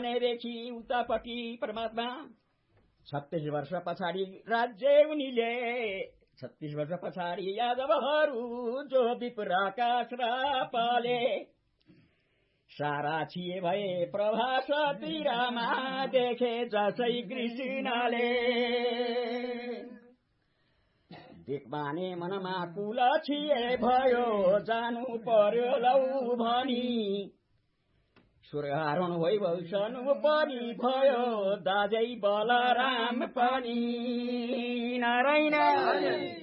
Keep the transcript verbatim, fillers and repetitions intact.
देखि उतापट्टि परमात्मा छत्तीस वर्ष पछाडि राज्य उनीले छत्तीस वर्ष पछाडि यादवहरू जो विप्राका श्रापले सारा छिए भए प्रभास तिरामा देखे जसै कृष्णले देखमाने मनमा कुल छिए भयो जानु पर्यो लौ भनी सुरहारण वैभवसनु पनि भयो दाजै बलराम पनि नारायण